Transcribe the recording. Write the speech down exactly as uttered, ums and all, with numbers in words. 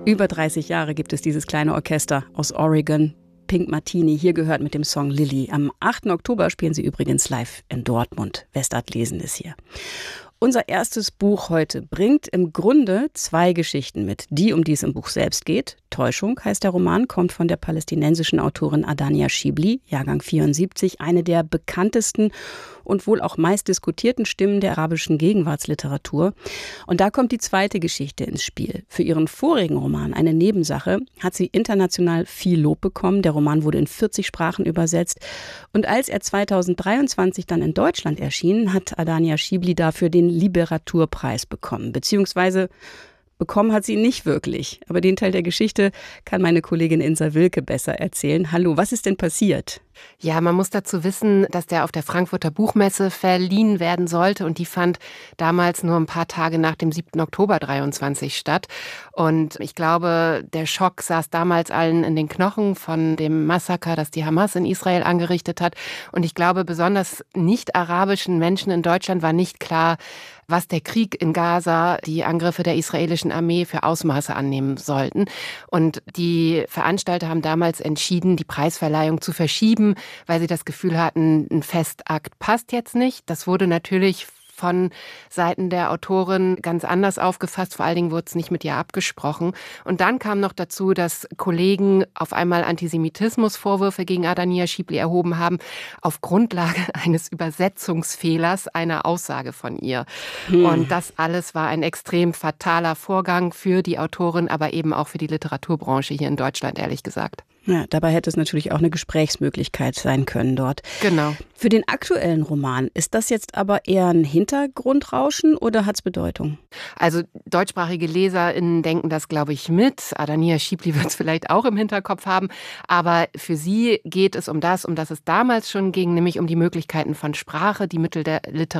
Über dreißig Jahre gibt es dieses kleine Orchester aus Oregon. Pink Martini, hier gehört mit dem Song Lily. Am achten Oktober spielen sie übrigens live in Dortmund. Westart lesen ist hier. Unser erstes Buch heute bringt im Grunde zwei Geschichten mit. Die, um die es im Buch selbst geht. Täuschung heißt der Roman, kommt von der palästinensischen Autorin Adania Shibli, Jahrgang vierundsiebzig, eine der bekanntesten und wohl auch meist diskutierten Stimmen der arabischen Gegenwartsliteratur. Und da kommt die zweite Geschichte ins Spiel. Für ihren vorigen Roman, Eine Nebensache, hat sie international viel Lob bekommen. Der Roman wurde in vierzig Sprachen übersetzt. Und als er zweitausenddreiundzwanzig dann in Deutschland erschien, hat Adania Shibli dafür den Literaturpreis bekommen. Beziehungsweise bekommen hat sie ihn nicht wirklich. Aber den Teil der Geschichte kann meine Kollegin Insa Wilke besser erzählen. Hallo, was ist denn passiert? Ja, man muss dazu wissen, dass der auf der Frankfurter Buchmesse verliehen werden sollte und die fand damals nur ein paar Tage nach dem siebten Oktober dreiundzwanzig statt. Und ich glaube, der Schock saß damals allen in den Knochen von dem Massaker, das die Hamas in Israel angerichtet hat. Und ich glaube, besonders nicht-arabischen Menschen in Deutschland war nicht klar, was der Krieg in Gaza, die Angriffe der israelischen Armee für Ausmaße annehmen sollten. Und die Veranstalter haben damals entschieden, die Preisverleihung zu verschieben, weil sie das Gefühl hatten, ein Festakt passt jetzt nicht. Das wurde natürlich von Seiten der Autorin ganz anders aufgefasst. Vor allen Dingen wurde es nicht mit ihr abgesprochen. Und dann kam noch dazu, dass Kollegen auf einmal Antisemitismusvorwürfe gegen Adania Shibli erhoben haben, auf Grundlage eines Übersetzungsfehlers einer Aussage von ihr. Hm. Und das alles war ein extrem fataler Vorgang für die Autorin, aber eben auch für die Literaturbranche hier in Deutschland, ehrlich gesagt. Ja, dabei hätte es natürlich auch eine Gesprächsmöglichkeit sein können dort. Genau. Für den aktuellen Roman, ist das jetzt aber eher ein Hintergrundrauschen oder hat es Bedeutung? Also deutschsprachige LeserInnen denken das, glaube ich, mit. Adania Shibli wird es vielleicht auch im Hinterkopf haben. Aber für sie geht es um das, um das es damals schon ging, nämlich um die Möglichkeiten von Sprache, die Mittel der Literatur